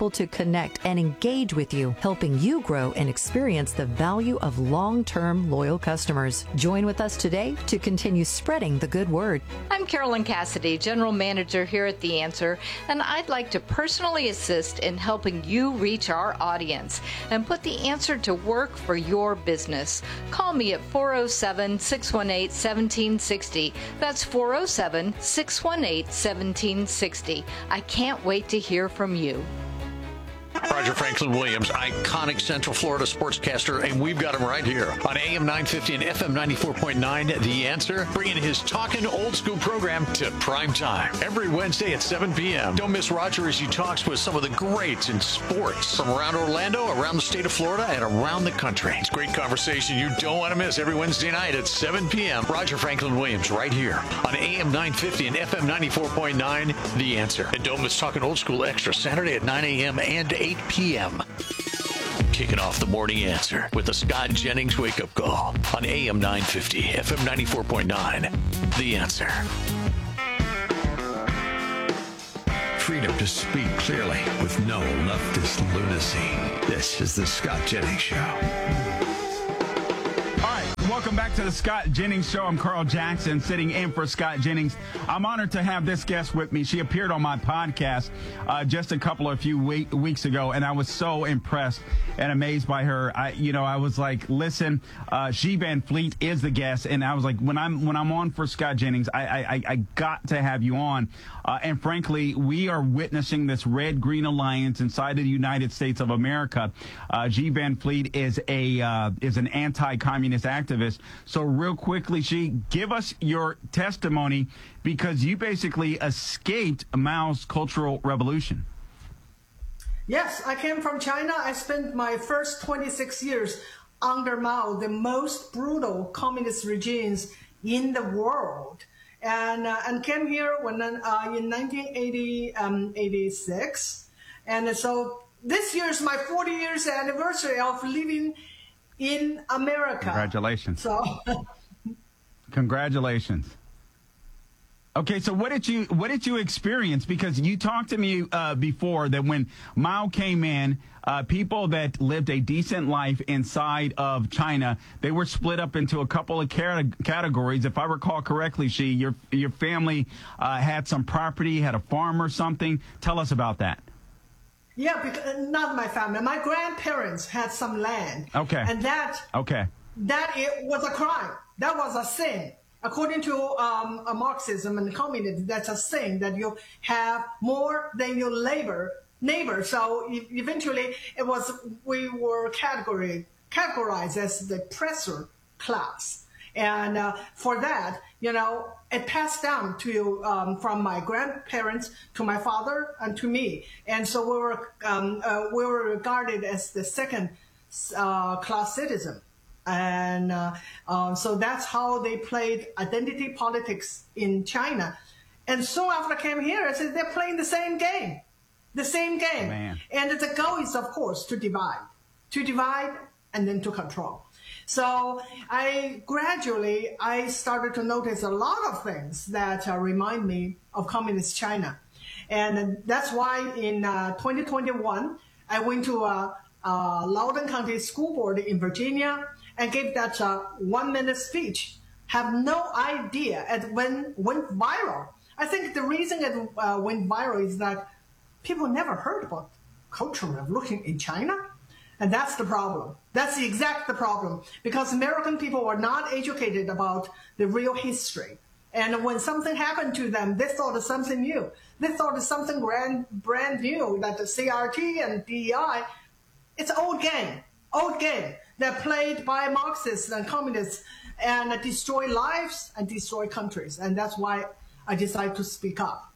connect, and engage with you, helping you grow and experience the value of long-term loyal customers. Join with us today to continue spreading the good word. I'm Carolyn Cassidy, General Manager here at The Answer, and I'd like to personally assist in helping you reach our audience and put The Answer to work for your business. Call me at four oh seven, six one eight, one seven six oh. That's four oh seven, six one eight, one seven six oh. I can't wait to hear from you. Roger Franklin Williams, iconic Central Florida sportscaster, and we've got him right here on A M nine fifty and F M ninety-four point nine, The Answer, bringing his Talkin' Old School program to prime time every Wednesday at seven p.m. Don't miss Roger as he talks with some of the greats in sports from around Orlando, around the state of Florida, and around the country. It's great conversation you don't want to miss every Wednesday night at seven p.m. Roger Franklin Williams right here on A M nine fifty and F M ninety-four point nine, The Answer. And don't miss Talkin' Old School Extra Saturday at nine a.m. and eight p.m. Kicking off the morning answer with the Scott Jennings wake-up call on A M nine fifty, F M ninety-four point nine. The Answer. Freedom to speak clearly with no leftist lunacy. This is the Scott Jennings Show. Welcome back to the Scott Jennings Show. I'm Carl Jackson, sitting in for Scott Jennings. I'm honored to have this guest with me. She appeared on my podcast uh, just a couple of few week, weeks ago, and I was so impressed and amazed by her. I, you know, I was like, listen, uh, Xi Van Fleet is the guest, and I was like, when I'm when I'm on for Scott Jennings, I I, I got to have you on. Uh, and frankly, we are witnessing this red-green alliance inside of the United States of America. Uh, Xi Van Fleet is a uh, is an anti-communist activist. So real quickly, Xi, give us your testimony, because you basically escaped Mao's Cultural Revolution. Yes, I came from China. I spent my first twenty-six years under Mao, the most brutal communist regimes in the world, and uh, and came here when uh, in nineteen eighty-six, and so this year is my forty years anniversary of living in America. Congratulations. So, congratulations. Okay, so what did you what did you experience? Because you talked to me uh, before that when Mao came in, uh, people that lived a decent life inside of China, they were split up into a couple of categories. If I recall correctly, Xi, your your family uh, had some property, had a farm or something. Tell us about that. Yeah, because, not my family. My grandparents had some land. Okay. And that okay. that it was a crime. That was a sin. According to um, a Marxism and communism, that's a sin that you have more than your labor neighbor. So e- eventually, it was we were category, categorized as the oppressor class, and uh, for that, you know, it passed down to um, from my grandparents to my father and to me, and so we were um, uh, we were regarded as the second uh, class citizen. And uh, uh, so that's how they played identity politics in China. And soon after I came here, I said, they're playing the same game, the same game. Man. And the goal is, of course, to divide, to divide and then to control. So I gradually, I started to notice a lot of things that uh, remind me of communist China. And that's why in uh, twenty twenty-one, I went to uh, uh, Loudoun County School Board in Virginia and gave that uh, one-minute speech. Have no idea it went, went viral. I think the reason it uh, went viral is that people never heard about Cultural Revolution in China, and that's the problem. That's the exact the problem, because American people were not educated about the real history. And when something happened to them, they thought of something new. They thought of something brand, brand new, that the C R T and D E I, it's old game, old game. They're played by Marxists and communists and destroy lives and destroy countries. And that's why I decided to speak up.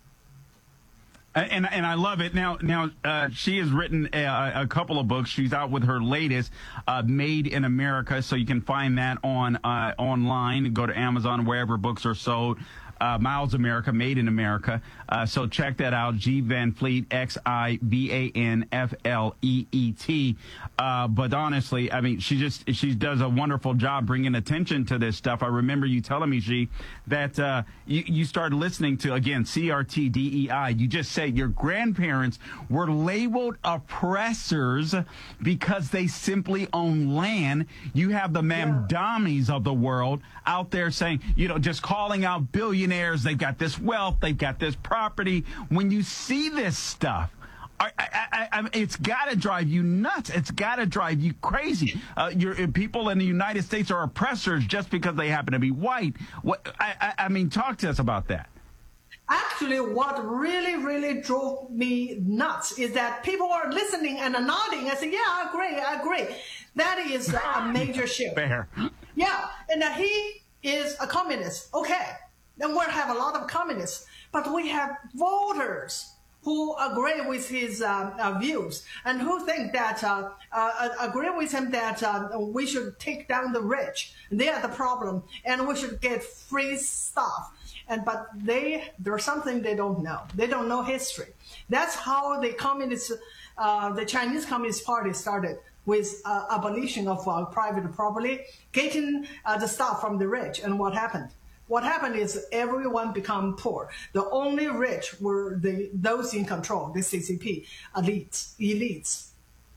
And and I love it. Now, now uh, she has written a, a couple of books. She's out with her latest, uh, Made in America. So you can find that on uh, online. Go to Amazon, wherever books are sold. uh, Miles America, Made in America. Uh, so check that out. G Van Fleet, X I V A N F L E E T. Uh, but honestly, I mean, she just she does a wonderful job bringing attention to this stuff. I remember you telling me, Xi, that uh, you, you started listening to, again, C R T D E I. You just said your grandparents were labeled oppressors because they simply own land. You have the Mamdamis of the world out there saying, you know, just calling out billionaires. They've got this wealth. They've got this property. When you see this stuff, I, I, I, I, it's got to drive you nuts. It's got to drive you crazy. Uh, your people in the United States are oppressors just because they happen to be white. What I, I, I mean, talk to us about that. Actually, what really, really drove me nuts is that people are listening and nodding. I say, yeah, I agree, I agree. That is a major shift. Fair. Yeah, and uh, he is a communist. Okay, then we have a lot of communists, but we have voters who agree with his uh, uh, views and who think that, uh, uh, agree with him that uh, we should take down the rich. They are the problem, and we should get free stuff. And but they, there's something they don't know. They don't know history. That's how the communist, uh, the Chinese Communist Party started, with uh, abolition of uh, private property, getting uh, the stuff from the rich. And what happened? What happened is everyone become poor. The only rich were the those in control, the C C P elites. elites.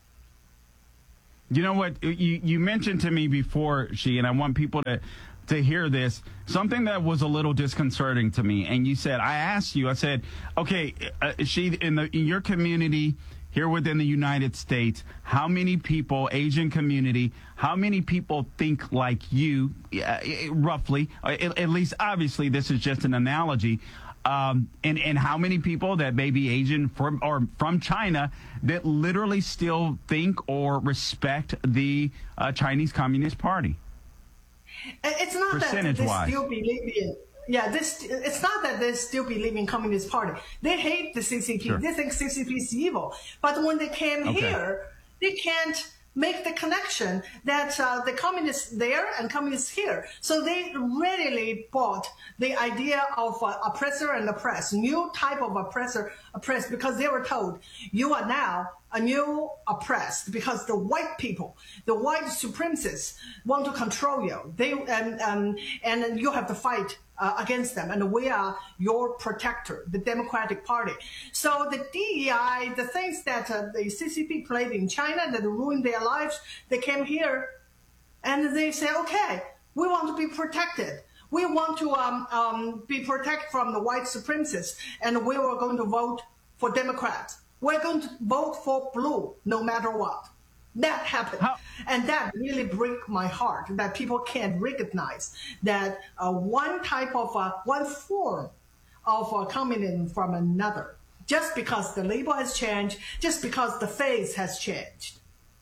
You know what? You, you mentioned to me before, Xi, and I want people to, to hear this, something that was a little disconcerting to me. And you said, I asked you, I said, okay, uh, Xi, in, the, in your community here within the United States, how many people, Asian community, how many people think like you, uh, roughly, at, at least obviously this is just an analogy, um, and, and how many people that may be Asian from, or from China that literally still think or respect the uh, Chinese Communist Party? It's not that they still believe in. Yeah, this it's not that they still believe in Communist Party. They hate the C C P. Sure. They think C C P is evil. But when they came okay. here, they can't make the connection that uh, the communists there and communists here. So they readily bought the idea of uh, oppressor and oppressed, new type of oppressor, oppressed, because they were told, you are now a new oppressed because the white people, the white supremacists want to control you. They and um, and you have to fight uh, against them. And we are your protector, the Democratic Party. So the D E I, the things that uh, the C C P played in China that ruined their lives, they came here and they say, okay, we want to be protected. We want to um, um, be protected from the white supremacists, and we were going to vote for Democrats. We're going to vote for blue no matter what. That happened. How? And that really breaks my heart that people can't recognize that uh, one type of, uh, one form of uh, communism from another, just because the label has changed, just because the face has changed.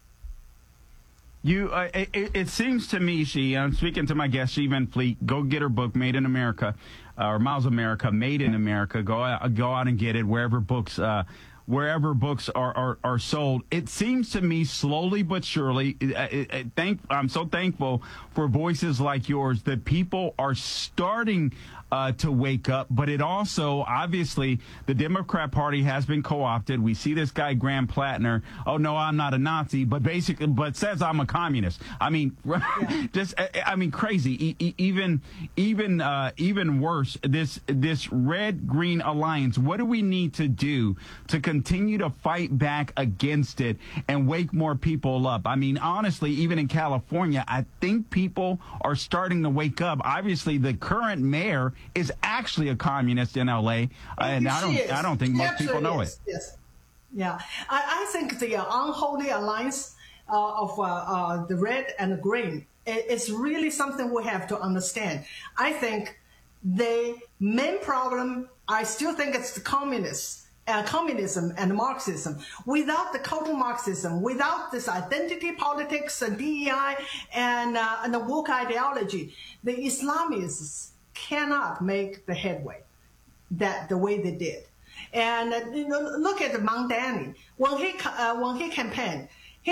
You, uh, it, it seems to me, Xi, I'm speaking to my guest, Xi Van Fleet, go get her book, Made in America, uh, or Miles America, Made in America. Go out, go out and get it wherever books uh, wherever books are, are, are sold. It seems to me slowly but surely, uh, uh, thank, I'm so thankful for voices like yours that people are starting uh, to wake up. But it also, obviously, the Democrat Party has been co-opted. We see this guy, Graham Plattner. Oh, no, I'm not a Nazi, but basically, but says I'm a communist. I mean, yeah. just, I mean, crazy. E- even, even, uh, even worse, this, this red-green alliance. What do we need to do to continue to fight back against it and wake more people up? I mean, honestly, even in California, I think people are starting to wake up. Obviously, the current mayor is actually a communist in L A, uh, and I don't, is. I don't think most people know is. it. Yes, yeah, I, I think the uh, unholy alliance uh, of uh, uh, the red and the green is really something we have to understand. I think the main problem, I still think it's the communists. Uh, communism and Marxism. Without the cultural Marxism, without this identity politics and D E I and, uh, and the woke ideology, the Islamists cannot make the headway that the way they did. And uh, you know, look at the Mamdani. When he uh, when he campaigned, he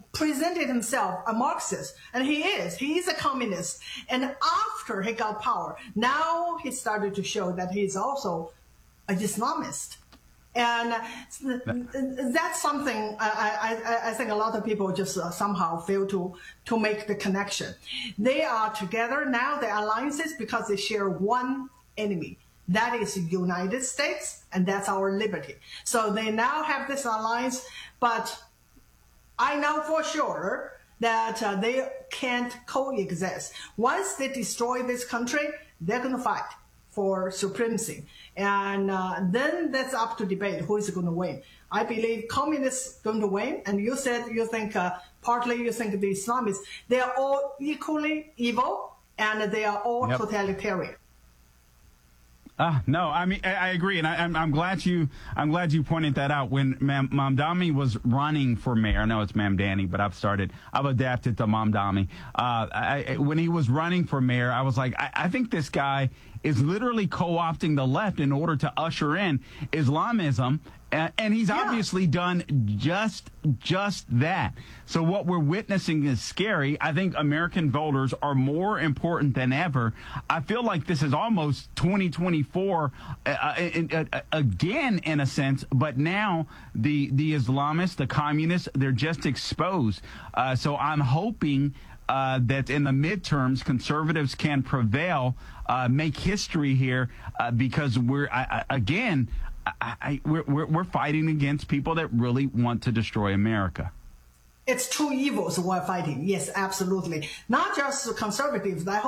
presented himself a Marxist, and he is. He is a communist. And after he got power, now he started to show that he's also an Islamist. And that's something I, I, I think a lot of people just uh, somehow fail to, to make the connection. They are together now, the alliances, because they share one enemy. That is the United States, and that's our liberty. So they now have this alliance, but I know for sure that uh, they can't coexist. Once they destroy this country, they're going to fight for supremacy. And uh, then that's up to debate who is going to win. I believe communists going to win. And you said you think, uh, partly you think the Islamists, they are all equally evil and they are all yep. totalitarian. Uh, no, I mean, I, I agree. And I, I'm, I'm glad you, I'm glad you pointed that out. When Mam, Mamdani was running for mayor, I know it's Mamdani, but I've started, I've adapted to Mamdani. Uh, I, when he was running for mayor, I was like, I, I think this guy is literally co-opting the left in order to usher in Islamism. Uh, and he's yeah. obviously done just just that. So what we're witnessing is scary. I think American voters are more important than ever. I feel like this is almost twenty twenty-four uh, in, uh, again, in a sense. But now the, the Islamists, the communists, they're just exposed. Uh, so I'm hoping Uh, that in the midterms, conservatives can prevail, uh, make history here, uh, because we're, I, I, again, I, I, we're, we're, we're fighting against people that really want to destroy America. It's two evils we're fighting. Yes, absolutely. Not just conservatives. I hope